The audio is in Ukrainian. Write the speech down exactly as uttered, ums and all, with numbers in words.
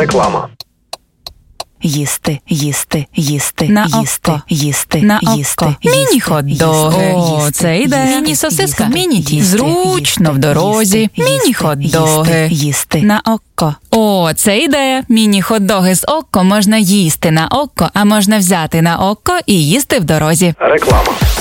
Реклама. Їсти, їсти, їсти, На їсти, око. їсти, На їсти, око. їсти, Міні-хот-доги. їсти, О, їсти, це йде. їсти, Міні-сосиска. їсти, Міні-тісто. їсти, Зручно в їсти, дорозі. їсти, Міні-хот-доги. їсти, їсти. На око. О, це ідея. Міні-хот-доги з око можна їсти на око, а можна взяти на око і їсти в дорозі. Реклама.